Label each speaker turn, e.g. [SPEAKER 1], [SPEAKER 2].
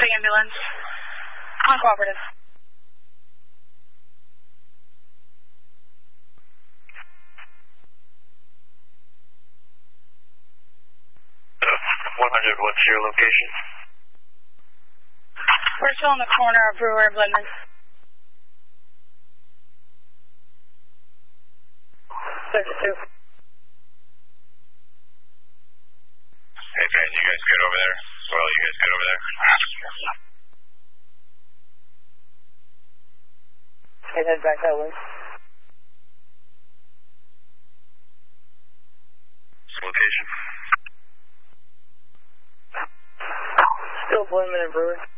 [SPEAKER 1] ambulance. Uncooperative.
[SPEAKER 2] What's your location?
[SPEAKER 1] We're still in the corner of Brewer and Blendman. 32.
[SPEAKER 2] Hey, fans, you guys good over there? Well, you guys good over there?
[SPEAKER 1] Okay, head back that way.
[SPEAKER 2] Location?
[SPEAKER 1] Still Blendman and Brewer.